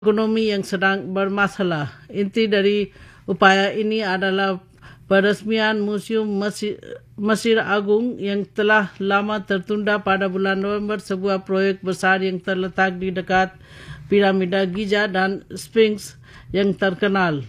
ekonomi yang sedang bermasalah. Inti dari upaya ini adalah peresmian Museum Mesir Agung yang telah lama tertunda pada bulan November, sebuah proyek besar yang terletak di dekat piramida Giza dan Sphinx yang terkenal.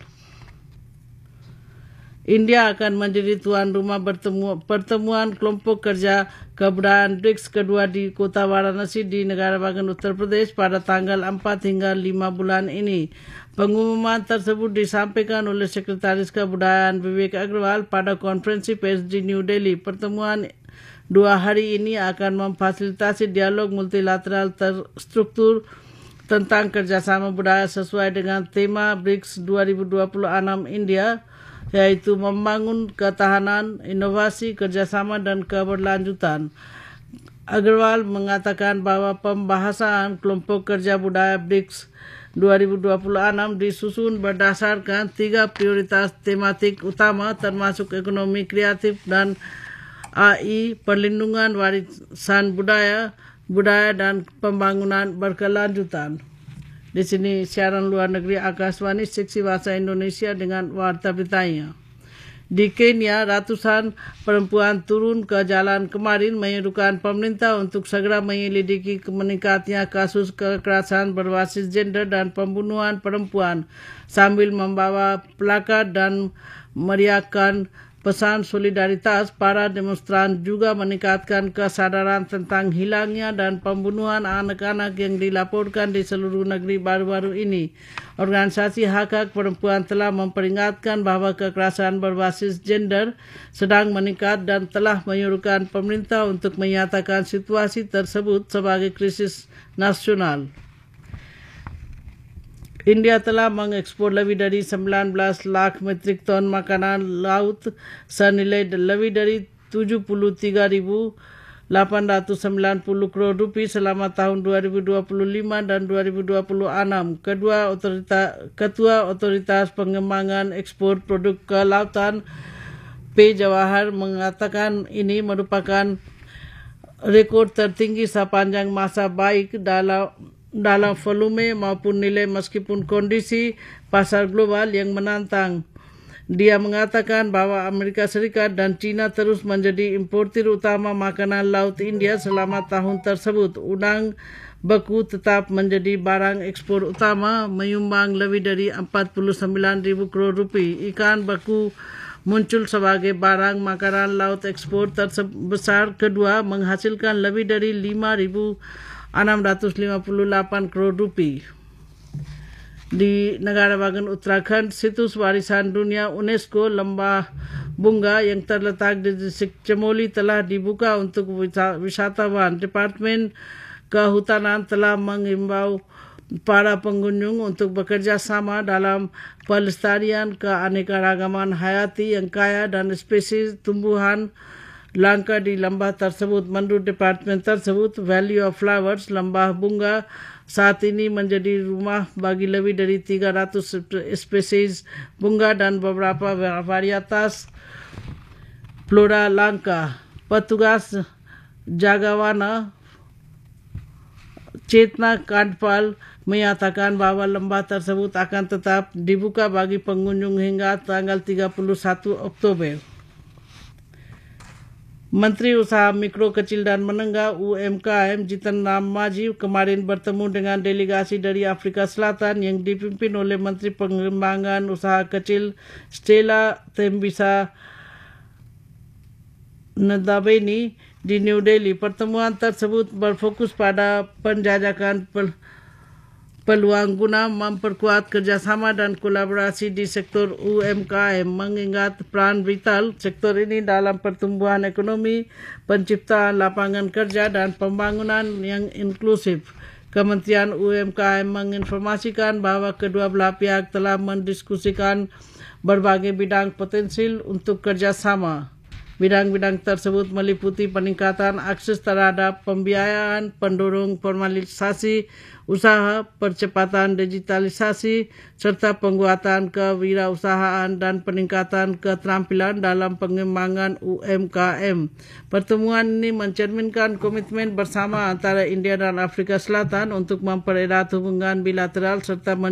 India akan menjadi tuan rumah pertemuan kelompok kerja kebudayaan BRICS kedua di kota Varanasi di negara bagian Uttar Pradesh pada tanggal 4 hingga 5 bulan ini. Pengumuman tersebut disampaikan oleh Sekretaris Kebudayaan Vivek Agrawal pada konferensi pers di New Delhi. Pertemuan 2 hari ini akan memfasilitasi dialog multilateral terstruktur tentang kerjasama budaya sesuai dengan tema BRICS 2026 India, yaitu membangun ketahanan, inovasi, kerjasama dan keberlanjutan. Agrawal mengatakan bahwa pembahasan kelompok kerja budaya BRICS 2026 disusun berdasarkan 3 prioritas tematik utama termasuk ekonomi kreatif dan AI, perlindungan warisan budaya dan pembangunan berkelanjutan. Di sini siaran luar negeri Akashvani Seksi Bahasa Indonesia dengan warta beritanya. Di Kenya, ratusan perempuan turun ke jalan kemarin menyerukan pemerintah untuk segera menyelidiki meningkatnya kasus kekerasan berbasis gender dan pembunuhan perempuan sambil membawa plakat dan meriahkan pesan solidaritas. Para demonstran juga meningkatkan kesadaran tentang hilangnya dan pembunuhan anak-anak yang dilaporkan di seluruh negeri baru-baru ini. Organisasi hak-hak perempuan telah memperingatkan bahwa kekerasan berbasis gender sedang meningkat dan telah menyuruhkan pemerintah untuk menyatakan situasi tersebut sebagai krisis nasional. India telah mengekspor lebih dari 19 lakh metrik ton makanan laut senilai lebih dari 73.890 crore rupiah selama tahun 2025 dan 2026. Ketua Otoritas Pengembangan Ekspor Produk Kelautan P. Jawahar mengatakan ini merupakan rekor tertinggi sepanjang masa baik dalam volume maupun nilai meskipun kondisi pasar global yang menantang. Dia mengatakan bahwa Amerika Serikat dan China terus menjadi importir utama makanan laut India selama tahun tersebut. Udang beku tetap menjadi barang ekspor utama, menyumbang lebih dari 49.000 crore rupiah. Ikan beku muncul sebagai barang makanan laut ekspor terbesar kedua, menghasilkan lebih dari 5.658 crore rupiah. Di negara bagian Uttarakhand, situs warisan dunia UNESCO Lembah Bunga yang terletak di distrik Chamoli telah dibuka untuk wisatawan. Departemen Kehutanan telah mengimbau para pengunjung untuk bekerja sama dalam pelestarian keanekaragaman hayati yang kaya dan spesies tumbuhan langka di lembah tersebut. Menurut departemen tersebut, Valley of Flowers, Lembah Bunga, saat ini menjadi rumah bagi lebih dari 300 spesies bunga dan beberapa varietas flora langka. Petugas Jagawana Chetna Kandpal menyatakan bahwa lembah tersebut akan tetap dibuka bagi pengunjung hingga tanggal 31 Oktober. Menteri Usaha Mikro Kecil dan Menengah UMKM Jitan Ram Maji kemarin bertemu dengan delegasi dari Afrika Selatan yang dipimpin oleh Menteri Pengembangan Usaha Kecil Stella Tembisa Ndabeni di New Delhi. Pertemuan tersebut berfokus pada penjajakan peluang guna memperkuat kerjasama dan kolaborasi di sektor UMKM, mengingat peran vital sektor ini dalam pertumbuhan ekonomi, penciptaan lapangan kerja dan pembangunan yang inklusif. Kementerian UMKM menginformasikan bahwa kedua belah pihak telah mendiskusikan berbagai bidang potensial untuk kerjasama. Bidang-bidang tersebut meliputi peningkatan akses terhadap pembiayaan, pendorong formalisasi usaha, percepatan digitalisasi, serta penguatan kewirausahaan dan peningkatan keterampilan dalam pengembangan UMKM. Pertemuan ini mencerminkan komitmen bersama antara India dan Afrika Selatan untuk mempererat hubungan bilateral serta